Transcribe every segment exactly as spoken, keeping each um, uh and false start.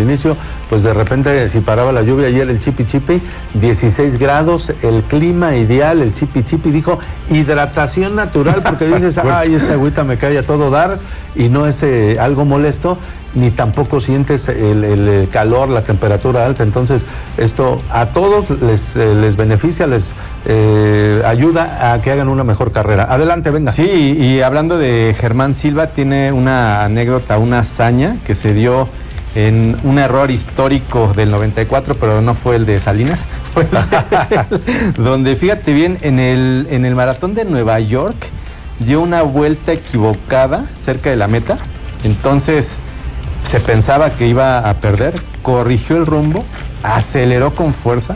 inicio, pues de repente si paraba la lluvia, ayer el chipi chipi, dieciséis grados, el clima ideal, el chipi chipi, dijo hidratación natural, porque dices, ay, esta agüita me cae a todo dar, y no es eh, algo molesto, ni tampoco sientes el, el calor, la temperatura alta. Entonces esto a todos les, eh, les beneficia, les eh, ayuda a que hagan una mejor carrera. Adelante, venga. Sí, y hablando de Germán Silva, tiene una anécdota, una hazaña que se dio en un error histórico del noventa y cuatro, pero no fue el de Salinas, fue el, donde fíjate bien, en el, en el maratón de Nueva York dio una vuelta equivocada cerca de la meta. Entonces se pensaba que iba a perder, corrigió el rumbo, aceleró con fuerza,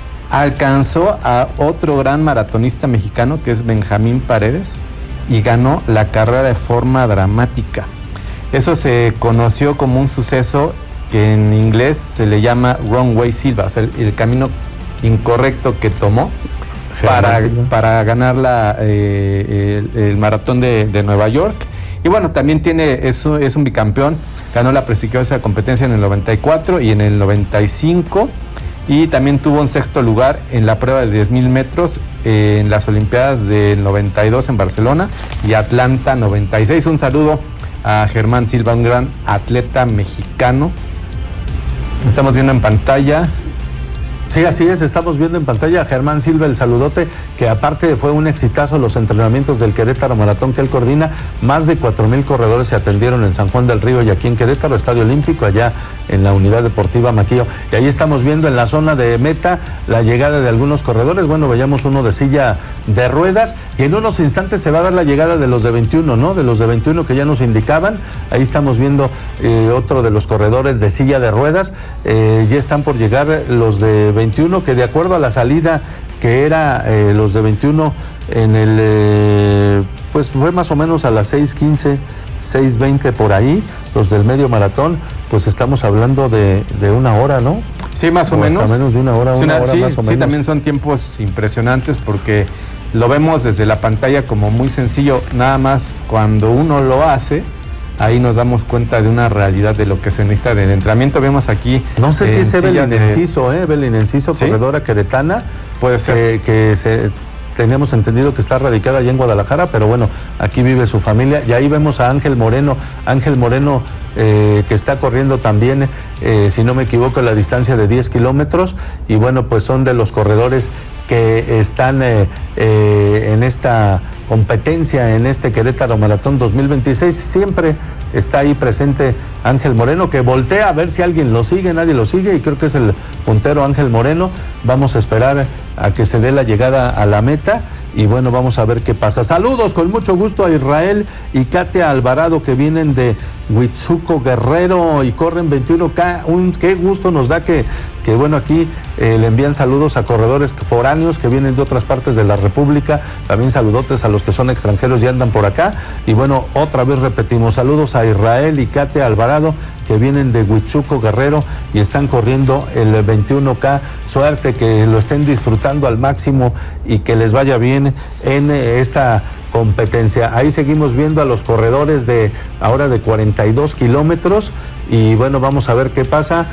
alcanzó a otro gran maratonista mexicano que es Benjamín Paredes y ganó la carrera de forma dramática. Eso se conoció como un suceso que en inglés se le llama Wrong Way Silva, o sea, el, el camino incorrecto que tomó para, para ganar la, eh, el, el maratón de, de Nueva York. Y bueno, también tiene, es, es un bicampeón, ganó la prestigiosa competencia en el noventa y cuatro y en el noventa y cinco, y también tuvo un sexto lugar en la prueba de diez mil metros eh, en las Olimpiadas del noventa y dos en Barcelona y Atlanta noventa y seis. Un saludo a Germán Silva, un gran atleta mexicano. Estamos viendo en pantalla. Sí, así es, estamos viendo en pantalla a Germán Silva, el saludote, que aparte fue un exitazo los entrenamientos del Querétaro Maratón que él coordina. Más de cuatro mil corredores se atendieron en San Juan del Río y aquí en Querétaro, Estadio Olímpico, allá en la Unidad Deportiva Maquillo. Y ahí estamos viendo en la zona de meta la llegada de algunos corredores. Bueno, veíamos uno de silla de ruedas y en unos instantes se va a dar la llegada de los de veintiuno, ¿no? De los de veintiuno que ya nos indicaban. Ahí estamos viendo eh, otro de los corredores de silla de ruedas. Eh, ya están por llegar los de veintiuno, que de acuerdo a la salida que era eh, los de veintiuno en el eh, pues fue más o menos a las seis quince, seis veinte por ahí, los del medio maratón, pues estamos hablando de, de una hora, ¿no? Sí, más o, o menos. Hasta menos de una hora, sí, una hora sí, más o sí, menos. También son tiempos impresionantes porque lo vemos desde la pantalla como muy sencillo, nada más cuando uno lo hace, ahí nos damos cuenta de una realidad de lo que se necesita del entrenamiento. Vemos aquí... No sé si es Evelyn de... Enciso, ¿eh? Evelyn Enciso, ¿sí? Corredora queretana. Puede ser. Que, que se, teníamos entendido que está radicada allá en Guadalajara, pero bueno, aquí vive su familia. Y ahí vemos a Ángel Moreno. Ángel Moreno eh, que está corriendo también, eh, si no me equivoco, la distancia de diez kilómetros. Y bueno, pues son de los corredores que están eh, eh, en esta competencia, en este Querétaro Maratón dos mil veintiséis. Siempre está ahí presente Ángel Moreno, que voltea a ver si alguien lo sigue. Nadie lo sigue y creo que es el puntero Ángel Moreno. Vamos a esperar a que se dé la llegada a la meta y bueno, vamos a ver qué pasa. Saludos con mucho gusto a Israel y Katia Alvarado, que vienen de Huitzuco Guerrero y corren veintiuno K. Un, qué gusto nos da que, que bueno, aquí eh, le envían saludos a corredores foráneos que vienen de otras partes de la República. También saludotes a los que son extranjeros y andan por acá. Y bueno, otra vez repetimos, saludos a Israel y Katia Alvarado, que vienen de Huitzuco Guerrero y están corriendo el veintiuno K. Suerte, que lo estén disfrutando al máximo y que les vaya bien en esta competencia. Ahí seguimos viendo a los corredores de ahora de cuarenta y dos kilómetros y bueno, vamos a ver qué pasa.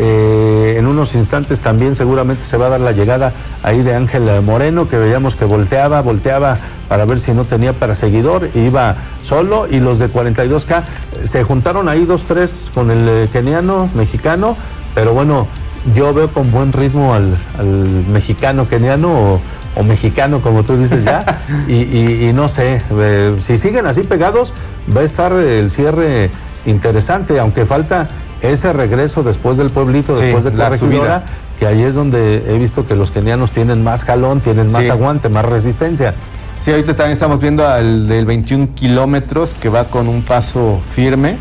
Eh, en unos instantes también seguramente se va a dar la llegada ahí de Ángel Moreno, que veíamos que volteaba, volteaba para ver si no tenía perseguidor, iba solo, y los de cuarenta y dos K se juntaron ahí dos, tres con el eh, keniano, mexicano, pero bueno, yo veo con buen ritmo al, al mexicano, keniano o, o mexicano, como tú dices ya, y, y, y no sé, eh, si siguen así pegados, va a estar el cierre interesante, aunque falta ese regreso después del pueblito, sí, después de Corregidora, que ahí es donde he visto que los kenianos tienen más jalón, tienen más sí. aguante, más resistencia. Sí, ahorita también estamos viendo al del veintiún kilómetros, que va con un paso firme,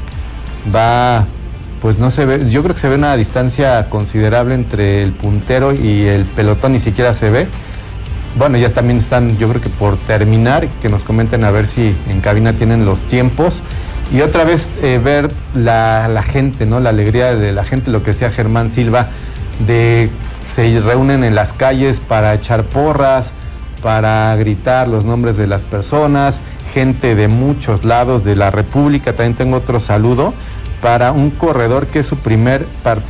va... Pues no se ve, yo creo que se ve una distancia considerable entre el puntero y el pelotón, ni siquiera se ve. Bueno, ya también están, yo creo que por terminar, que nos comenten a ver si en cabina tienen los tiempos. Y otra vez eh, ver la, la gente, ¿no? La alegría de la gente, lo que decía Germán Silva, de se reúnen en las calles para echar porras, para gritar los nombres de las personas, gente de muchos lados de la República. También tengo otro saludo para un corredor que es su primer participación